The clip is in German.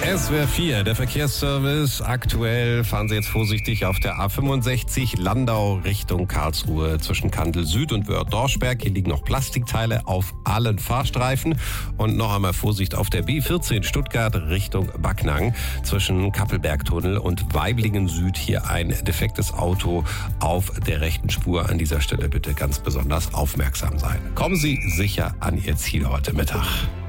SWR 4, der Verkehrsservice. Aktuell fahren Sie jetzt vorsichtig auf der A65 Landau Richtung Karlsruhe zwischen Kandel Süd und Wörth-Dorschberg. Hier liegen noch Plastikteile auf allen Fahrstreifen. Und noch einmal Vorsicht auf der B14 Stuttgart Richtung Backnang zwischen Kappelbergtunnel und Weiblingen Süd. Hier ein defektes Auto auf der rechten Spur. An dieser Stelle bitte ganz besonders aufmerksam sein. Kommen Sie sicher an Ihr Ziel heute Mittag.